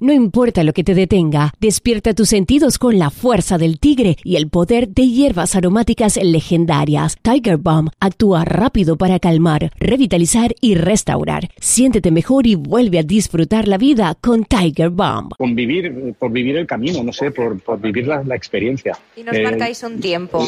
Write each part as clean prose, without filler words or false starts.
No importa lo que te detenga, despierta tus sentidos con la fuerza del tigre y el poder de hierbas aromáticas legendarias. Tiger Balm actúa rápido para calmar, revitalizar y restaurar. Siéntete mejor y vuelve a disfrutar la vida con Tiger Balm. Por vivir el camino, no sé, por vivir la experiencia. Y nos marcáis un tiempo.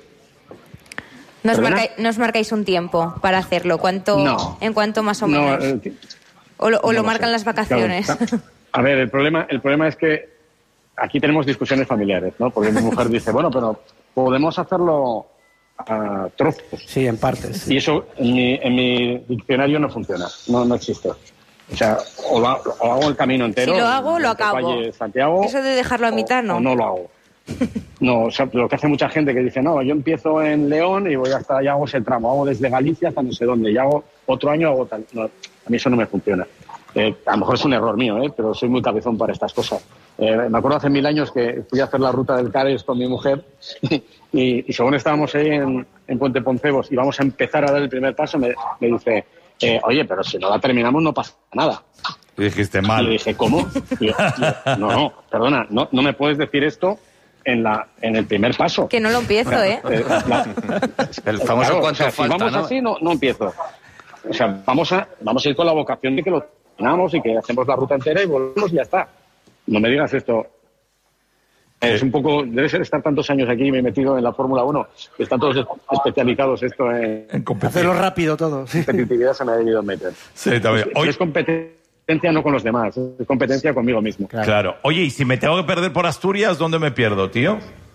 Nos marcáis un tiempo para hacerlo. ¿En cuánto más o menos? ¿O lo marcan las vacaciones? Claro. A ver, el problema es que aquí tenemos discusiones familiares, ¿no? Porque mi mujer dice, bueno, pero podemos hacerlo a trozos. Sí, en partes. Sí. Y eso en mi diccionario no funciona, no existe. O sea, o hago el camino entero. Si lo hago, lo acabo. Valle Santiago, eso de dejarlo a mitad, ¿no? O no lo hago. No, o sea, lo que hace mucha gente que dice, no, yo empiezo en León y voy hasta allá, hago ese tramo, hago desde Galicia hasta no sé dónde, y hago otro año, hago tal. No, a mí eso no me funciona. A lo mejor es un error mío, pero soy muy cabezón para estas cosas. Me acuerdo hace 1000 años que fui a hacer la ruta del Cares con mi mujer y según estábamos ahí en Puente Poncebos y vamos a empezar a dar el primer paso, me dice, oye, pero si no la terminamos no pasa nada. Y dijiste mal. Y le dije, ¿cómo? Y yo, no, perdona, no me puedes decir esto en el primer paso. Que no lo empiezo, el famoso claro, cuánto o sea, falta, si vamos ¿no? así, no empiezo. O sea, vamos a ir con la vocación de que lo terminamos y que hacemos la ruta entera y volvemos y ya está. No me digas esto. Es un poco, debe ser estar tantos años aquí y me he metido en la Fórmula 1, que están todos especializados esto en hacerlo rápido todo. Sí. Competitividad se me ha debido meter. Sí, también. Es competencia no con los demás, es competencia conmigo mismo. Claro. Oye, y si me tengo que perder por Asturias, ¿dónde me pierdo, tío?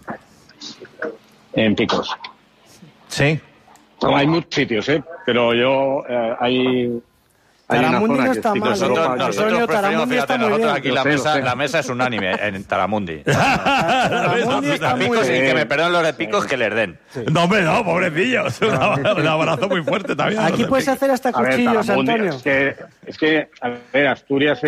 En Picos. Sí. No, hay muchos sitios, pero yo hay Taramundi no está mal. Nosotros preferimos, fíjate, nosotros aquí la mesa es unánime en Taramundi. Taramundi está muy Picos, y bien. Que me perdonen los de Picos que les den. Sí. No, hombre, no, pobrecillos. Un abrazo muy fuerte también. Aquí puedes hacer hasta cuchillos, Antonio. Es que, a ver, Asturias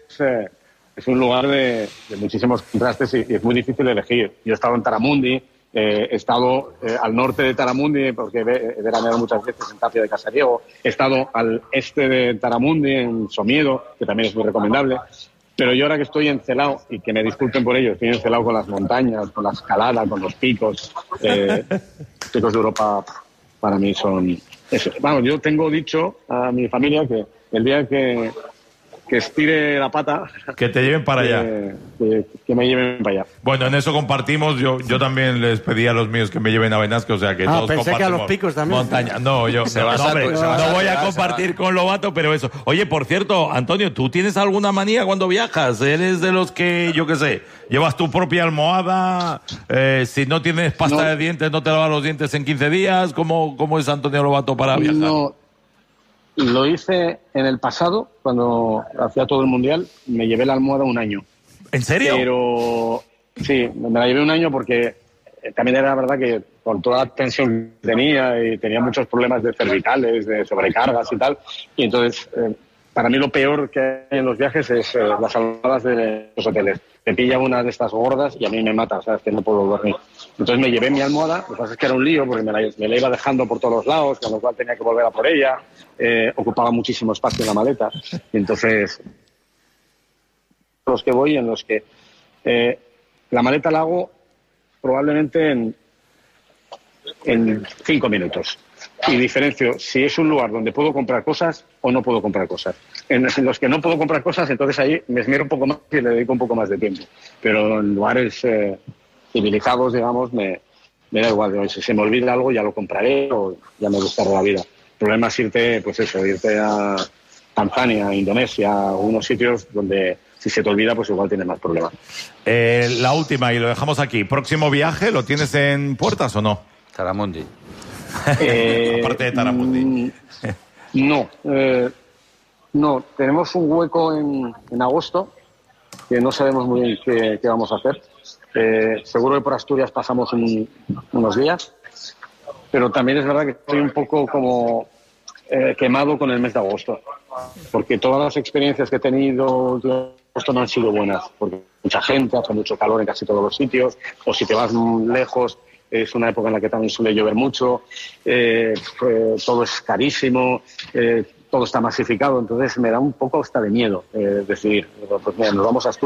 es un lugar de muchísimos contrastes y es muy difícil elegir. Yo he estado en Taramundi, he estado al norte de Taramundi, porque he veraneado muchas veces en Tapia de Casariego. He estado al este de Taramundi, en Somiedo, que también es muy recomendable. Pero yo ahora que estoy en Celao, y que me disculpen por ello, estoy en Celao con las montañas, con la escalada, con los picos. Picos de Europa para mí son... Vamos, yo tengo dicho a mi familia que el día que estire la pata... Que te lleven para allá. Que me lleven para allá. Bueno, en eso compartimos. Yo también les pedí a los míos que me lleven a Benasque, o sea que todos pensé compartimos. que a los Picos también. Montaña. No, yo no voy a compartir con Lobato, pero eso. Oye, por cierto, Antonio, ¿tú tienes alguna manía cuando viajas? ¿Eres de los que, yo qué sé, llevas tu propia almohada? Si no tienes pasta de dientes, no te lavas los dientes en 15 días. ¿Cómo es Antonio Lobato para viajar? No. Lo hice en el pasado, cuando hacía todo el Mundial, me llevé la almohada un año. ¿En serio? Pero sí, me la llevé un año porque también era verdad que con toda la tensión que tenía y tenía muchos problemas de cervicales, de sobrecargas y tal, y entonces para mí lo peor que hay en los viajes es las almohadas de los hoteles. Me pilla una de estas gordas y a mí me mata, ¿sabes? Que no puedo dormir. Entonces me llevé mi almohada, lo que pasa es que era un lío porque me la iba dejando por todos los lados, con lo cual tenía que volver a por ella, ocupaba muchísimo espacio en la maleta. Y entonces, los que voy, en los que la maleta la hago probablemente en 5 minutos. Y diferencio si es un lugar donde puedo comprar cosas o no puedo comprar cosas. En los que no puedo comprar cosas, entonces ahí me esmero un poco más y le dedico un poco más de tiempo. Pero en lugares civilizados, digamos, me da igual. Si se me olvida algo, ya lo compraré o ya me gustará la vida. El problema es irte a Tanzania, Indonesia, o unos sitios donde si se te olvida, pues igual tienes más problemas. La última, y lo dejamos aquí. ¿Próximo viaje lo tienes en puertas o no? Taramundi. Aparte de Taramundi. No, tenemos un hueco en agosto que no sabemos muy bien qué vamos a hacer. Seguro que por Asturias pasamos unos días, pero también es verdad que estoy un poco como quemado con el mes de agosto, porque todas las experiencias que he tenido en agosto no han sido buenas, porque mucha gente, hace mucho calor en casi todos los sitios, o si te vas lejos es una época en la que también suele llover mucho, todo es carísimo, todo está masificado, entonces me da un poco hasta de miedo decidir, pues mira, nos vamos a Asturias.